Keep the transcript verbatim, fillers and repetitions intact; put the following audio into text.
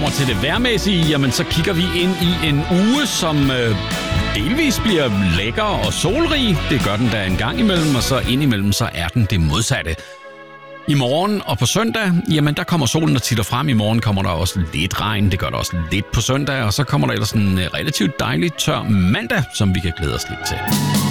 kommer til det vejrmæssige, jamen så kigger vi ind i en uge, som øh, delvis bliver lækker og solrig. Det gør den da en gang imellem, og så indimellem så er den det modsatte. I morgen og på søndag, jamen der kommer solen og titter frem. I morgen kommer der også lidt regn, det gør der også lidt på søndag, og så kommer der ellers en relativt dejlig tør mandag, som vi kan glæde os lidt til.